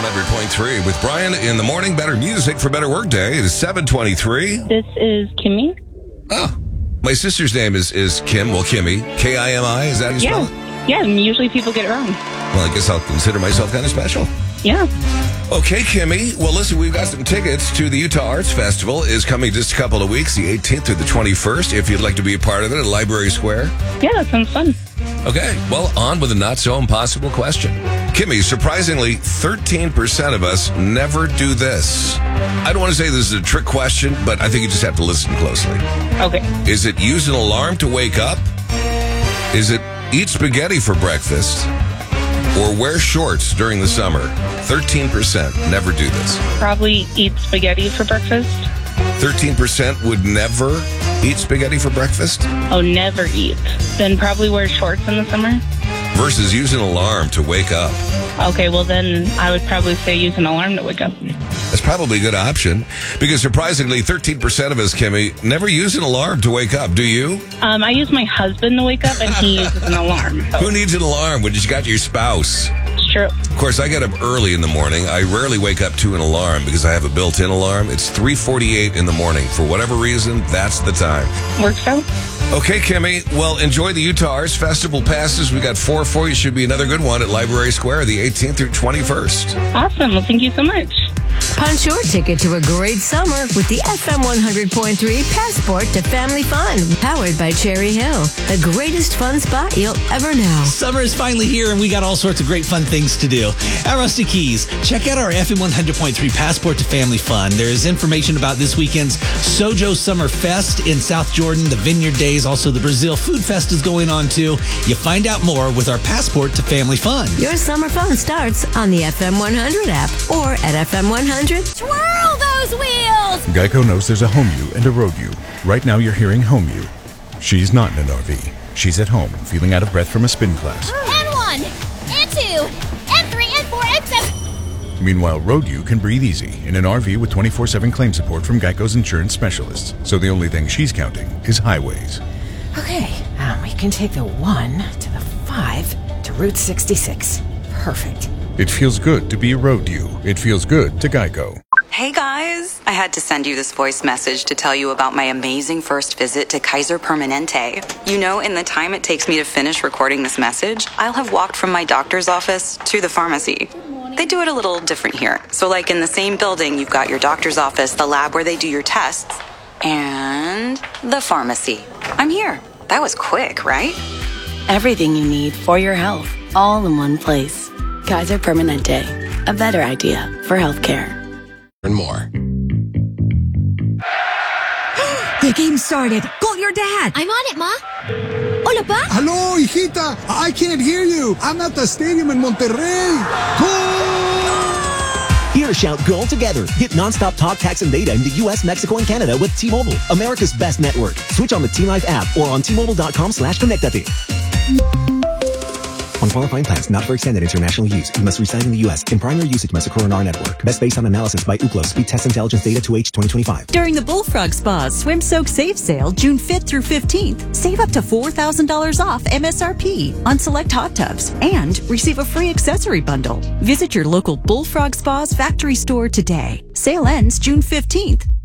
100.3 with Brian in the morning. Better music for better work day. It is 7:23. This is Kimmy. Oh, my sister's name is Kim. Well, Kimmy. K-I-M-I. Is that how you spell it? Yeah, and usually people get it wrong. Well, I guess I'll consider myself kind of special. Yeah. Okay, Kimmy. Well, listen, we've got some tickets to the Utah Arts Festival. Is coming just a couple of weeks, the 18th through the 21st. If you'd like to be a part of it at Library Square. Yeah, that sounds fun. Okay, well, on with a not-so-impossible question. Kimmy, surprisingly, 13% of us never do this. I don't want to say this is a trick question, but I think you just have to listen closely. Okay. Is it use an alarm to wake up? Is it eat spaghetti for breakfast? Or wear shorts during the summer? 13% never do this. Probably eat spaghetti for breakfast. 13% would never eat spaghetti for breakfast? Oh, never eat. Then probably wear shorts in the summer. Versus use an alarm to wake up. Okay, well then I would probably say use an alarm to wake up. That's probably a good option because surprisingly, 13% of us, Kimmy, never use an alarm to wake up. Do you? I use my husband to wake up and he uses an alarm. Who needs an alarm when you got your spouse? It's true. Of course, I get up early in the morning. I rarely wake up to an alarm because I have a built-in alarm. It's 3:48 in the morning. For whatever reason, that's the time. Works out. Okay, Kimmy. Well, enjoy the Utah Arts Festival passes. We got 4 for you. Should be another good one at Library Square, the 18th through 21st. Awesome. Well, thank you so much. Punch your ticket to a great summer with the FM 100.3 Passport to Family Fun. Powered by Cherry Hill, the greatest fun spot you'll ever know. Summer is finally here, and we got all sorts of great fun things to do. At Rusty Keys, check out our FM 100.3 Passport to Family Fun. There's information about this weekend's Sojo Summer Fest in South Jordan, the Vineyard Days, also the Brazil Food Fest is going on too. You find out more with our Passport to Family Fun. Your summer fun starts on the FM 100 app or at FM 100. Twirl those wheels! Geico knows there's a home you and a road you. Right now you're hearing home you. She's not in an RV. She's at home, feeling out of breath from a spin class. And 1, and 2, and 3, and 4, and 7. Meanwhile, road you can breathe easy in an RV with 24/7 claim support from Geico's insurance specialists. So the only thing she's counting is highways. Okay, we can take the 1 to the 5 to Route 66. Perfect. It feels good to be a road you. It feels good to Geico. Hey guys, I had to send you this voice message to tell you about my amazing first visit to Kaiser Permanente. You know, in the time it takes me to finish recording this message, I'll have walked from my doctor's office to the pharmacy. They do it a little different here. So like in the same building, you've got your doctor's office, the lab where they do your tests, and the pharmacy. I'm here. That was quick, right? Everything you need for your health, all in one place. Kaiser Permanente, a better idea for healthcare. And more. The game started. Call your dad. I'm on it, Ma. Hola, Pa. Hello, hijita. I can't hear you. I'm at the stadium in Monterrey. Goal! Here, shout goal together. Get nonstop talk, text, and data in the U.S., Mexico, and Canada with T-Mobile, America's best network. Switch on the T-Life app or on T-Mobile.com/connectate. On qualifying plans not for extended international use, you must reside in the U.S. In primary usage must occur on our network. Best based on analysis by Ookla Speed Test Intelligence Data 2H 2025. During the Bullfrog Spas Swim Soak Save Sale, June 5th through 15th, save up to $4,000 off MSRP on select hot tubs and receive a free accessory bundle. Visit your local Bullfrog Spas factory store today. Sale ends June 15th.